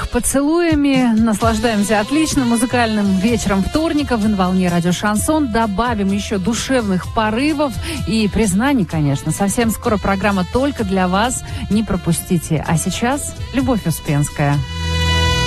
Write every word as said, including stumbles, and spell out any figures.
всех поцелуями. Наслаждаемся отличным музыкальным вечером вторника в «Инволне» радио «Шансон». Добавим еще душевных порывов и признаний, конечно. Совсем скоро программа только для вас. Не пропустите. А сейчас Любовь Успенская.